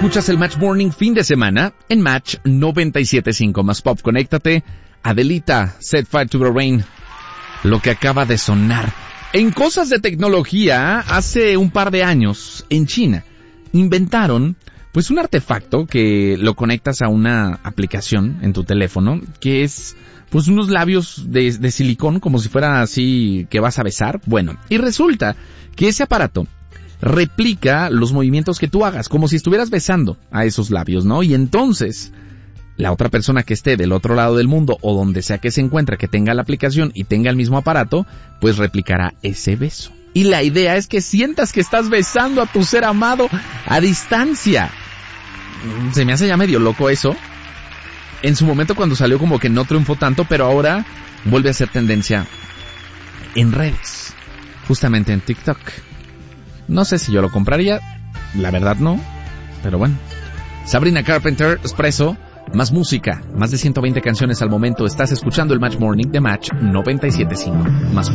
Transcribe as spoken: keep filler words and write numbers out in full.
Escuchas el Match Morning fin de semana en Match noventa y siete punto cinco más Pop. Conéctate. Adelita, Set Fire to the Rain. Lo que acaba de sonar. En cosas de tecnología, hace un par de años, en China, inventaron pues un artefacto que lo conectas a una aplicación en tu teléfono, que es pues unos labios de, de silicón, como si fuera así que vas a besar. Bueno, y resulta que ese aparato replica los movimientos que tú hagas, como si estuvieras besando a esos labios, ¿no? Y entonces, la otra persona que esté del otro lado del mundo, o donde sea que se encuentre, que tenga la aplicación y tenga el mismo aparato, pues replicará ese beso. Y la idea es que sientas que estás besando a tu ser amado a distancia. Se me hace ya medio loco eso. En su momento cuando salió como que no triunfó tanto, pero ahora vuelve a ser tendencia en redes, justamente en TikTok. No sé si yo lo compraría, la verdad no, pero bueno. Sabrina Carpenter, Espresso, más música, más de ciento veinte canciones al momento. Estás escuchando el Match Morning de Match noventa y siete punto cinco, más